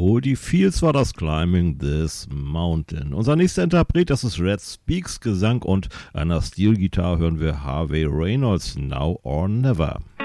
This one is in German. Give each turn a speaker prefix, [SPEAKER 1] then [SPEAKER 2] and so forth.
[SPEAKER 1] Oldie Fields war das Climbing This Mountain. Unser nächster Interpret, das ist Red Speaks Gesang und einer Steel-Gitarre hören wir Harvey Reynolds, Now or Never.